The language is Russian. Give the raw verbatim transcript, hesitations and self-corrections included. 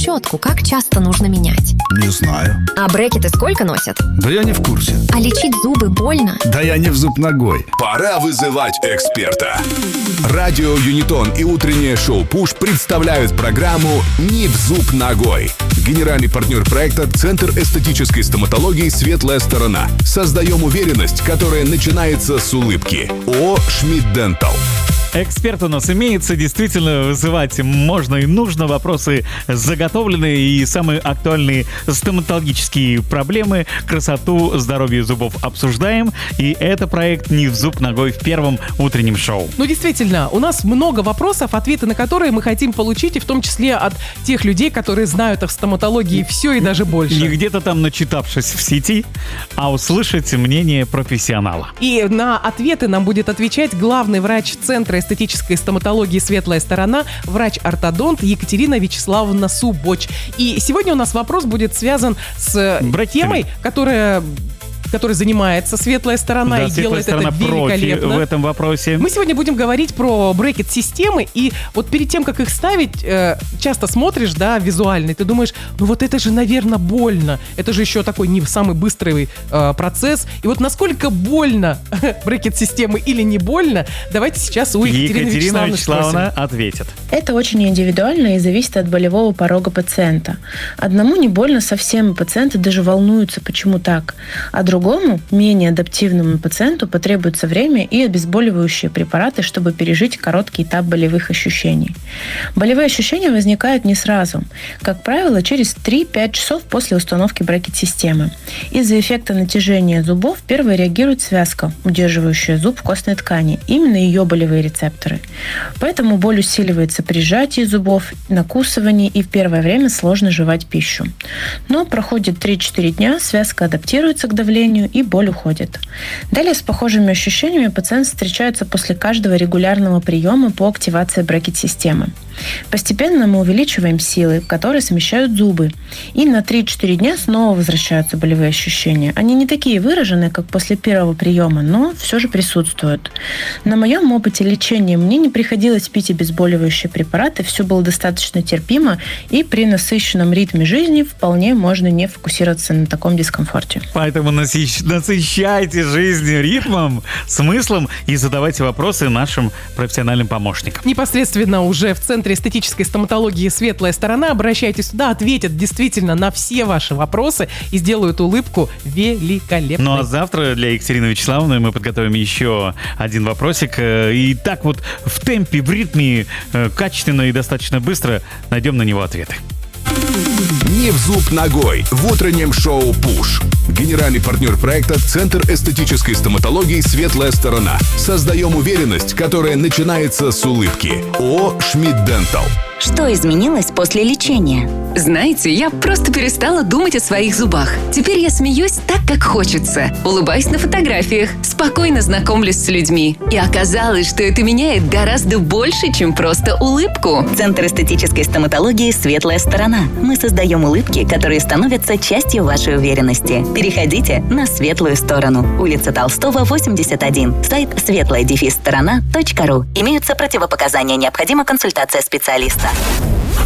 щетку как часто нужно менять? Не знаю. А брекеты сколько носят? Да я не в курсе. А лечить зубы больно? Да я не в зуб ногой. Пора вызывать эксперта. Радио Юнитон и утреннее шоу «Пуш» представляют программу «Не в зуб ногой». Генеральный партнер проекта — Центр эстетической стоматологии «Светлая сторона». Создаем уверенность, которая начинается с улыбки. ООО «Шмидт Дентал». Эксперт у нас имеется, действительно вызывать можно и нужно. Вопросы заготовлены и самые актуальные стоматологические проблемы, красоту, здоровье зубов обсуждаем. И это проект «Не в зуб ногой» в первом утреннем шоу. Ну, действительно, у нас много вопросов, ответы на которые мы хотим получить, и в том числе от тех людей, которые знают о стоматологии все и даже больше. Не где-то там начитавшись в сети, а услышать мнение профессионала. И на ответы нам будет отвечать главный врач Центра эстетической стоматологии «Светлая сторона», врач-ортодонт Екатерина Вячеславовна Субоч. И сегодня у нас вопрос будет связан с Брекетами. темой, которая... которой занимается «Светлая сторона», Да, и «Светлая делает это великолепно. в этом вопросе. Мы сегодня будем говорить про брекет-системы, и вот перед тем, как их ставить, э, часто смотришь, да, визуально, и ты думаешь, ну вот это же, наверное, больно. Это же еще такой не самый быстрый э, процесс. И вот насколько больно брекет-системы или не больно, давайте сейчас у Екатерины Екатерина Вячеславовны Вячеславовна спросим. ответит. Это очень индивидуально и зависит от болевого порога пациента. Одному не больно совсем, и пациенты даже волнуются, почему так. А другому, менее адаптивному пациенту потребуется время и обезболивающие препараты, чтобы пережить короткий этап болевых ощущений. Болевые ощущения возникают не сразу. Как правило, через три-пять часов после установки брекет-системы. Из-за эффекта натяжения зубов первой реагирует связка, удерживающая зуб в костной ткани. Именно ее болевые рецепторы. Поэтому боль усиливается при сжатии зубов, накусывании, и в первое время сложно жевать пищу. Но проходит три-четыре дня, связка адаптируется к давлению, и боль уходит. Далее с похожими ощущениями пациент встречается после каждого регулярного приема по активации брекет-системы. Постепенно мы увеличиваем силы, которые смещают зубы. И на три-четыре дня снова возвращаются болевые ощущения. Они не такие выраженные, как после первого приема, но все же присутствуют. На моем опыте лечения мне не приходилось пить обезболивающие препараты, все было достаточно терпимо, и при насыщенном ритме жизни вполне можно не фокусироваться на таком дискомфорте. Поэтому насыщ... насыщайте жизнь ритмом, смыслом и задавайте вопросы нашим профессиональным помощникам. Непосредственно уже в Центре эстетической стоматологии «Светлая сторона» обращайтесь туда, ответят действительно на все ваши вопросы и сделают улыбку великолепной. Ну а завтра для Екатерины Вячеславовны мы подготовим еще один вопросик. И так вот в темпе, в ритме, качественно и достаточно быстро найдем на него ответы. Не в зуб ногой в утреннем шоу «Пуш». Генеральный партнер проекта — Центр эстетической стоматологии «Светлая сторона». Создаем уверенность, которая начинается с улыбки. ООО «Шмидт Дентал». Что изменилось после лечения? Знаете, я просто перестала думать о своих зубах. Теперь я смеюсь так, как хочется. Улыбаюсь на фотографиях, спокойно знакомлюсь с людьми. И оказалось, что это меняет гораздо больше, чем просто улыбку. Центр эстетической стоматологии «Светлая сторона». Мы создаем улыбки, которые становятся частью вашей уверенности. Переходите на светлую сторону. Улица Толстого, восемьдесят один. Сайт светлая дефис сторона точка ру. Имеются противопоказания. Необходима консультация специалиста.